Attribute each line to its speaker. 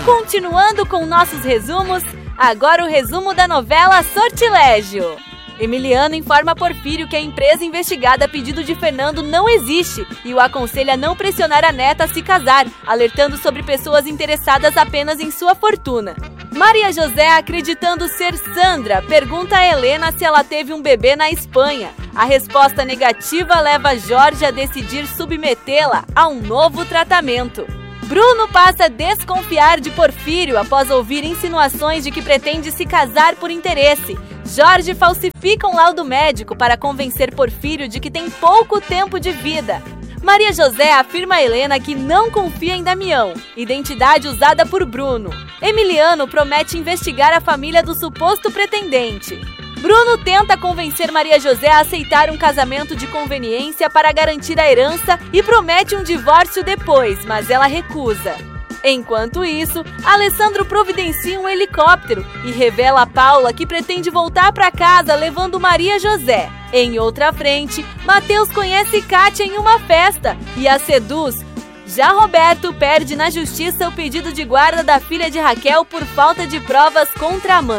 Speaker 1: Continuando com nossos resumos, agora o resumo da novela Sortilégio. Emiliano informa Porfírio que a empresa investigada a pedido de Fernando não existe e o aconselha a não pressionar a neta a se casar, alertando sobre pessoas interessadas apenas em sua fortuna. Maria José, acreditando ser Sandra, pergunta a Helena se ela teve um bebê na Espanha. A resposta negativa leva Jorge a decidir submetê-la a um novo tratamento. Bruno passa a desconfiar de Porfírio após ouvir insinuações de que pretende se casar por interesse. Jorge falsifica um laudo médico para convencer Porfírio de que tem pouco tempo de vida. Maria José afirma a Helena que não confia em Damião, identidade usada por Bruno. Emiliano promete investigar a família do suposto pretendente. Bruno tenta convencer Maria José a aceitar um casamento de conveniência para garantir a herança e promete um divórcio depois, mas ela recusa. Enquanto isso, Alessandro providencia um helicóptero e revela a Paula que pretende voltar para casa levando Maria José. Em outra frente, Mateus conhece Kátia em uma festa e a seduz. Já Roberto perde na justiça o pedido de guarda da filha de Raquel por falta de provas contra a mãe.